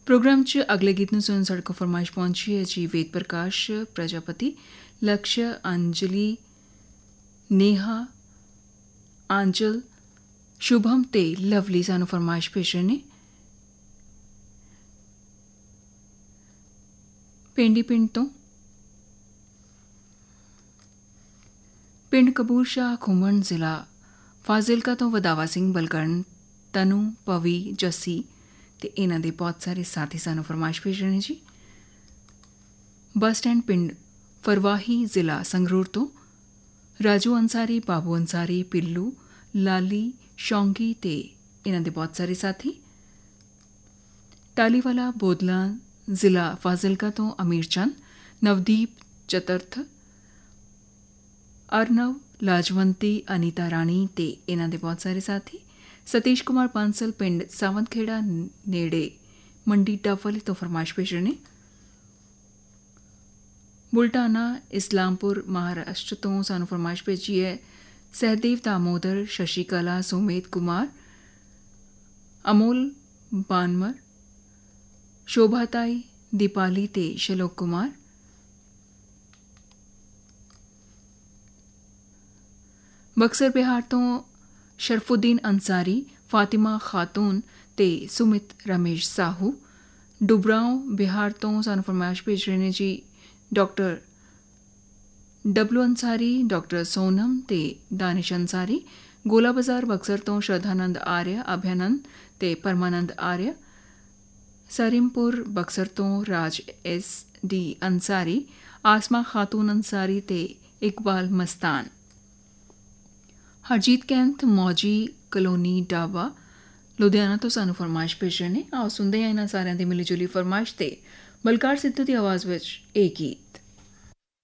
programme च अगले गीत ਨੂੰ ਸੁਣਨ ਸਾਡੇ ਕੋਲ ਫਰਮਾਇਸ਼ ਪਹੁੰਚੀ ਹੈ ਜੀ ਵੇਦ ਪ੍ਰਕਾਸ਼ ਪ੍ਰਜਾਪਤੀ ਲਕਸ਼ਯ ਅੰਜਲੀ ਨੇਹਾ ਆਂਚਲ ਸ਼ੁਭਮ ਤੇ ਲਵਲੀ ਸਾਨੂੰ ਫਰਮਾਇਸ਼ ਭੇਜ ਰਹੇ ਨੇ ਪਿੰਡੀ ਪਿੰਡ ਤੋਂ ਪਿੰਡ ਕਪੂਰ ਸ਼ਾਹ ਖੁੰਮਣ ਜ਼ਿਲ੍ਹਾ ਫਾਜ਼ਿਲਕਾ ਤੋਂ ਵਧਾਵਾ ਸਿੰਘ ਬਲਕਰਨ ਤਨੂ ਪਵੀ ਜੱਸੀ ਤੇ ਇਹਨਾਂ ਦੇ ਬਹੁਤ ਸਾਰੇ ਸਾਥੀ ਸਾਨੂੰ ਫਰਮਾਇਸ਼ ਭੇਜ ਰਹੇ ਨੇ ਜੀ ਬੱਸ ਸਟੈਂਡ ਪਿੰਡ ਫਰਵਾਹੀ ਜ਼ਿਲ੍ਹਾ ਸੰਗਰੂਰ ਤੋਂ ਰਾਜੂ ਅੰਸਾਰੀ ਬਾਬੂ ਅੰਸਾਰੀ ਪਿੱਲੂ ਲਾਲੀ ਸ਼ੌਂਗੀ ਤੇ ਇਹਨਾਂ ਦੇ ਬਹੁਤ ਸਾਰੇ ਸਾਥੀ ਟਾਲੀਵਾਲਾ ਬੋਦਲਾ ਜ਼ਿਲ੍ਹਾ ਫਾਜ਼ਿਲਕਾ ਤੋਂ ਅਮੀਰ ਚੰਦ ਨਵਦੀਪ ਚਤਰਥ ਅਰਨਵ ਲਾਜਵੰਤੀ ਅਨੀਤਾ ਰਾਣੀ ਤੇ ਇਹਨਾਂ ਦੇ ਬਹੁਤ ਸਾਰੇ ਸਾਥੀ ਸਤੀਸ਼ ਕੁਮਾਰ ਬਾਂਸਲ ਪਿੰਡ ਸਾਵੰਤਖੇੜਾ ਨੇੜੇ ਮੰਡੀ ਡੱਬਵਾਲੀ ਤੋਂ ਫਰਮਾਇਸ਼ ਭੇਜ ਰਹੇ ਨੇ ਬੁਲਟਾਨਾ ਇਸਲਾਮਪੁਰ ਮਹਾਰਾਸ਼ਟਰ ਤੋਂ ਸਾਨੂੰ ਫਰਮਾਇਸ਼ ਭੇਜੀ ਹੈ ਸਹਿਦੇਵ ਦਾਮੋਦਰ ਸ਼ਸ਼ੀ ਕਲਾ ਸੁਮੇਤ ਕੁਮਾਰ ਅਮੋਲ ਬਾਨਮਰ ਸ਼ੋਭਾਤਾਈ ਦੀਪਾਲੀ ਤੇ ਸ਼ਲੋਕ ਕੁਮਾਰ ਬਕਸਰ ਬਿਹਾਰ ਤੋਂ ਸ਼ਰਫੁਦੀਨ ਅੰਸਾਰੀ ਫਾਤਿਮਾ ਖਾਤੂਨ ਤੇ ਸੁਮਿਤ ਰਮੇਸ਼ ਸਾਹੂ ਡੁਬਰਾਓ ਬਿਹਾਰ ਤੋਂ ਸਾਨੂੰ ਫਰਮਾਇਸ਼ ਭੇਜ ਰਹੇ ਨੇ ਜੀ ਡਾਕਟਰ ਡਬਲੂ ਅੰਸਾਰੀ ਡਾਕਟਰ ਸੋਨਮ ਤੇ ਦਾਨਿਸ਼ ਅੰਸਾਰੀ ਗੋਲਾ ਬਾਜ਼ਾਰ ਬਕਸਰ ਤੋਂ ਸ਼ਰਧਾਨੰਦ ਆਰਿਆ ਅਭਿਆਨੰਦ ਤੇ ਪਰਮਾਨੰਦ ਆਰਿਆ ਸਰਿਮਪੁਰ ਬਕਸਰ ਤੋਂ ਰਾਜ ਐਸ ਡੀ ਅੰਸਾਰੀ ਆਸਮਾ ਖਾਤੂਨ ਅੰਸਾਰੀ ਤੇ ਇਕਬਾਲ ਮਸਤਾਨ ਹਰਜੀਤ ਕੈਂਥ ਮੌਜੀ ਕਲੋਨੀ ਡਾਵਾ ਲੁਧਿਆਣਾ ਤੋਂ ਸਾਨੂੰ ਫਰਮਾਇਸ਼ ਭੇਜ ਰਹੇ ਨੇ ਆਓ ਸੁਣਦੇ ਹਾਂ ਇਹਨਾਂ ਸਾਰਿਆਂ ਦੀ ਮਿਲੀ ਜੁਲੀ ਫਰਮਾਇਸ਼ ਤੇ ਬਲਕਾਰ ਸਿੱਧੂ ਦੀ ਆਵਾਜ਼ ਵਿੱਚ ਇਹ ਗੀਤ